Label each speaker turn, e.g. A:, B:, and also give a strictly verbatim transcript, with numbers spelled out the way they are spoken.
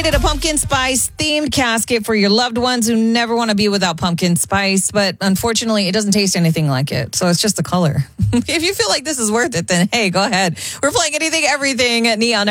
A: created a pumpkin spice themed casket for your loved ones who never want to be without pumpkin spice, but unfortunately, it doesn't taste anything like it. So it's just the color. If you feel like this is worth it, then hey, go ahead. We're playing Anything, Everything at Neon